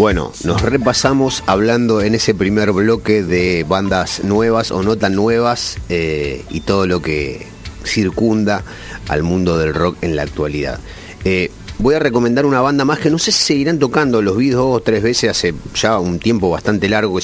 Bueno, nos repasamos hablando en ese primer bloque de bandas nuevas o no tan nuevas y todo lo que circunda al mundo del rock en la actualidad. Voy a recomendar una banda más que no sé si seguirán tocando, los vi 2 o 3 veces hace ya un tiempo bastante largo, que